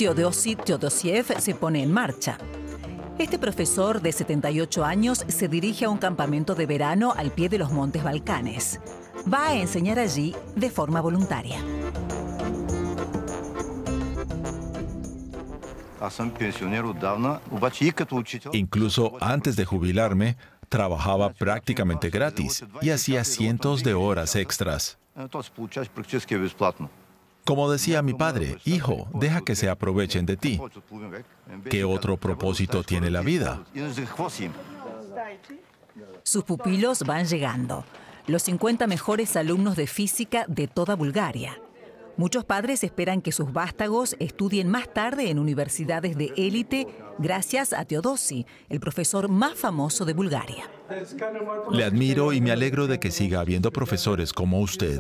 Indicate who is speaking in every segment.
Speaker 1: Teodosi Teodosiev se pone en marcha. Este profesor de 78 años se dirige a un campamento de verano al pie de los Montes Balcanes. Va a enseñar allí de forma voluntaria.
Speaker 2: Incluso antes de jubilarme, trabajaba prácticamente gratis y hacía cientos de horas extras. Como decía mi padre, hijo, deja que se aprovechen de ti. ¿Qué otro propósito tiene la vida?
Speaker 1: Sus pupilos van llegando, los 50 mejores alumnos de física de toda Bulgaria. Muchos padres esperan que sus vástagos estudien más tarde en universidades de élite gracias a Teodosi, el profesor más famoso de Bulgaria.
Speaker 2: Le admiro y me alegro de que siga habiendo profesores como usted.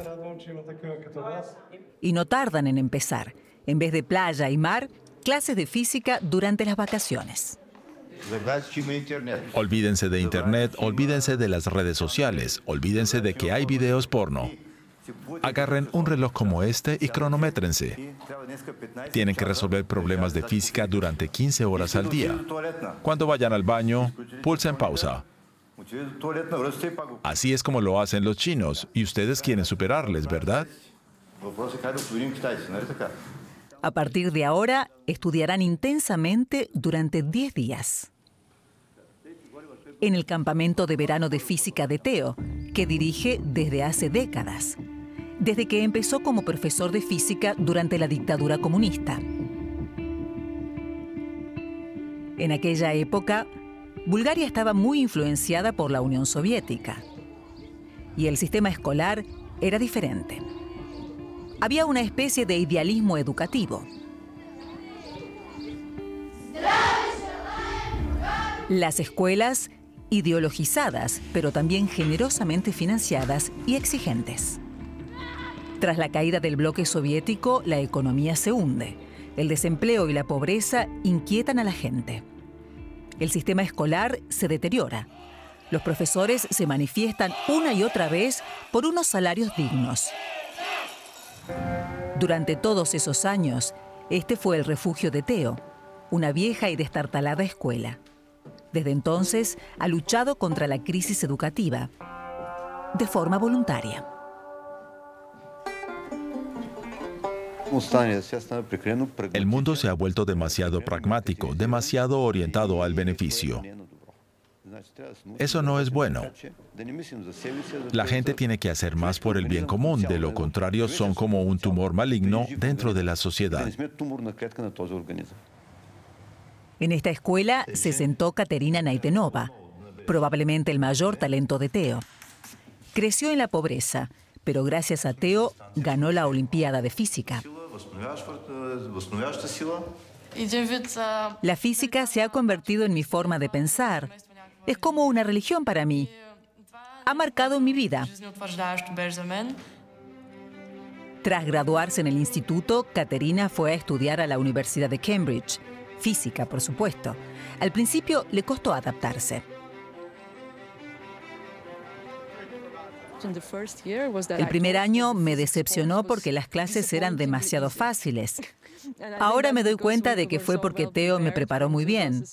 Speaker 1: Y no tardan en empezar. En vez de playa y mar, clases de física durante las vacaciones.
Speaker 2: Olvídense de Internet, olvídense de las redes sociales, olvídense de que hay videos porno. Agarren un reloj como este y cronométrense. Tienen que resolver problemas de física durante 15 horas al día. Cuando vayan al baño, pulsen pausa. Así es como lo hacen los chinos, y ustedes quieren superarles, ¿verdad?
Speaker 1: A partir de ahora, estudiarán intensamente durante 10 días. En el campamento de verano de física de Teo, que dirige desde hace décadas, desde que empezó como profesor de física durante la dictadura comunista. En aquella época, Bulgaria estaba muy influenciada por la Unión Soviética y el sistema escolar era diferente. Había una especie de idealismo educativo. Las escuelas ideologizadas, pero también generosamente financiadas y exigentes. Tras la caída del bloque soviético, la economía se hunde. El desempleo y la pobreza inquietan a la gente. El sistema escolar se deteriora. Los profesores se manifiestan una y otra vez por unos salarios dignos. Durante todos esos años, este fue el refugio de Teo, una vieja y destartalada escuela. Desde entonces, ha luchado contra la crisis educativa, de forma voluntaria.
Speaker 2: El mundo se ha vuelto demasiado pragmático, demasiado orientado al beneficio. Eso no es bueno. La gente tiene que hacer más por el bien común, de lo contrario son como un tumor maligno dentro de la sociedad.
Speaker 1: En esta escuela se sentó Katerina Naidenova, probablemente el mayor talento de Teo. Creció en la pobreza, pero gracias a Teo ganó la Olimpiada de Física. La física se ha convertido en mi forma de pensar. Es como una religión para mí. Ha marcado mi vida. Tras graduarse en el instituto, Katerina fue a estudiar a la Universidad de Cambridge. Física, por supuesto. Al principio le costó adaptarse. El primer año me decepcionó porque las clases eran demasiado fáciles. Ahora me doy cuenta de que fue porque Teo me preparó muy bien.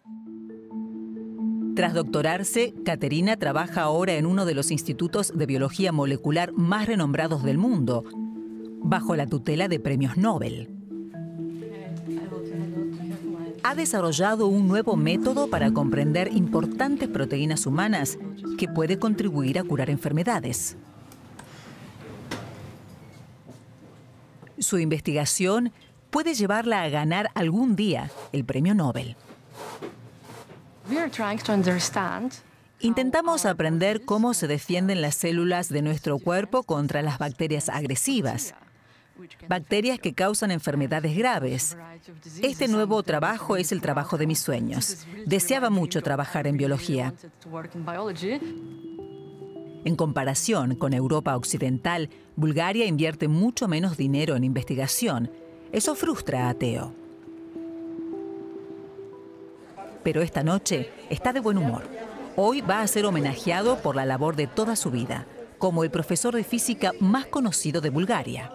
Speaker 1: Tras doctorarse, Katerina trabaja ahora en uno de los institutos de biología molecular más renombrados del mundo, bajo la tutela de premios Nobel. Ha desarrollado un nuevo método para comprender importantes proteínas humanas que puede contribuir a curar enfermedades. Su investigación puede llevarla a ganar algún día el premio Nobel. Intentamos aprender cómo se defienden las células de nuestro cuerpo contra las bacterias agresivas, bacterias que causan enfermedades graves. Este nuevo trabajo es el trabajo de mis sueños. Deseaba mucho trabajar en biología. En comparación con Europa Occidental, Bulgaria invierte mucho menos dinero en investigación. Eso frustra a Teo. Pero esta noche está de buen humor. Hoy va a ser homenajeado por la labor de toda su vida, como el profesor de física más conocido de Bulgaria.